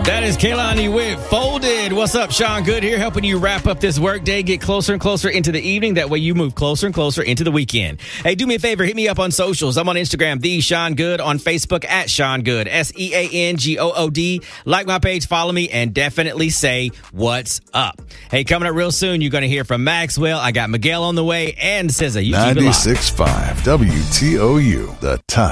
That is Kaylani with Folded. What's up? Sean Good here, helping you wrap up this work day, get closer and closer into the evening. That way you move closer and closer into the weekend. Hey, do me a favor, hit me up on socials. I'm on Instagram, The Sean Good, on Facebook at Sean Good, SeanGood. Like my page, follow me, and definitely say what's up. Hey, coming up real soon, you're going to hear from Maxwell. I got Miguel on the way, and SZA. 96.5 WTOU, the time.